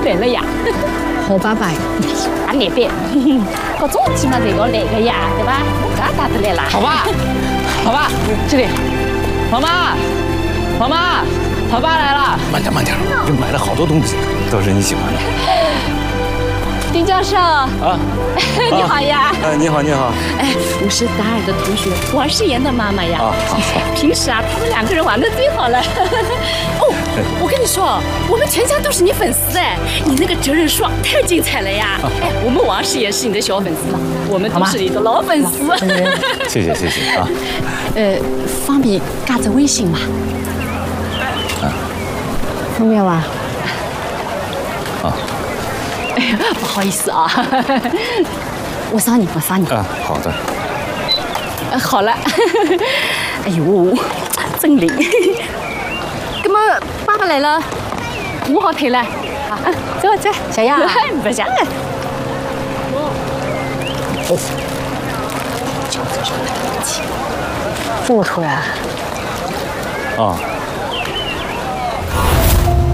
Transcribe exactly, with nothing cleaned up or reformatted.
办了呀。 好爸爸， 啊那边，各种起码这个那个呀，对吧？我刚打得来啦。 好吧，好吧，这里，老妈，老妈，老爸来了。 慢点，慢点，又买了好多东西，都是你喜欢的。 丁教授啊，你好呀。 哎，你好，你好。 哎，我是达尔的同学，王诗妍的妈妈呀。 啊，好。 平时啊，他们两个人玩的最好了。哦，我跟你说，我们全家都是你粉丝哎，你那个真人爽太精彩了呀！哎，我们王诗妍是你的小粉丝了，我们都是你的老粉丝。 谢谢谢谢啊。 呃，方便加个微信吗？ 啊， 方便吗？ 啊。 哎呀，不好意思啊，我扫你，我扫你。 啊，好的。 呃，好了。哎呦，真灵。那么爸爸来了，我好退了。好，走走， 小样， 不像啊。 哦，这么突然？ 啊。